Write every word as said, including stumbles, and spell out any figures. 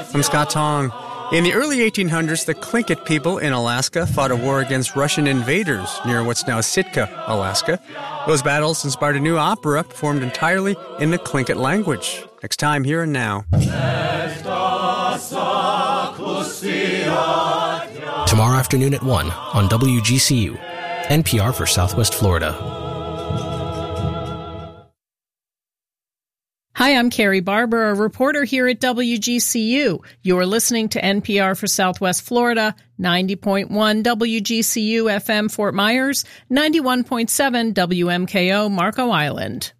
I'm Scott Tong. In the early eighteen hundreds, the Tlingit people in Alaska fought a war against Russian invaders near what's now Sitka, Alaska. Those battles inspired a new opera performed entirely in the Tlingit language. Next time, Here and Now. Tomorrow afternoon at one on W G C U, N P R for Southwest Florida. Hi, I'm Carrie Barber, a reporter here at W G C U. You're listening to N P R for Southwest Florida, ninety point one W G C U F M Fort Myers, ninety-one point seven W M K O Marco Island.